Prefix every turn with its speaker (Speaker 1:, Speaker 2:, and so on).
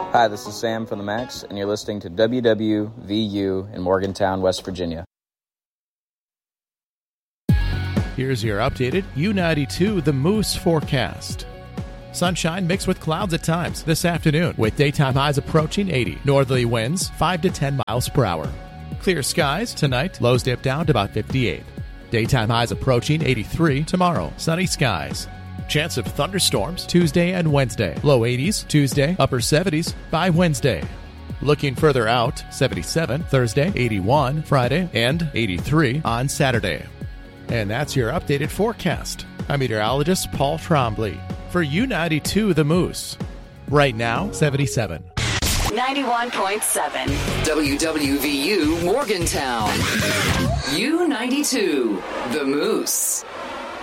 Speaker 1: Hi, this is Sam from the Max, and you're listening to WWVU in Morgantown, West Virginia.
Speaker 2: Here's your updated U92 The Moose forecast. Sunshine mixed with clouds at times this afternoon, with daytime highs approaching 80. Northerly winds 5 to 10 miles per hour. Clear skies tonight, lows dip down to about 58. Daytime highs approaching 83 tomorrow. Sunny skies. Chance of thunderstorms Tuesday and Wednesday. Low 80s Tuesday, upper 70s by Wednesday. Looking further out, 77 Thursday, 81 Friday, and 83 on Saturday. And that's your updated forecast. I'm meteorologist Paul Trombley for U92 The Moose. Right now, 77.
Speaker 3: 91.7 WWVU Morgantown. U92 The Moose.